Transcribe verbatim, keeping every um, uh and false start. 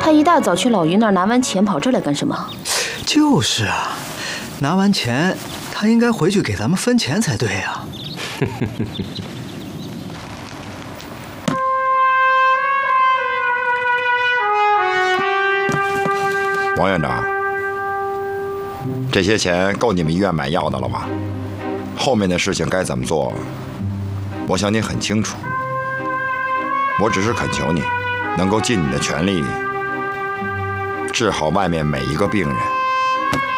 他一大早去老于那儿拿完钱，跑这来干什么？ 就是啊，拿完钱，他应该回去给咱们分钱才对啊。 王院长，这些钱够你们医院买药的了吧？后面的事情该怎么做，我想你很清楚。我只是恳求你，能够尽你的全力治好外面每一个病人。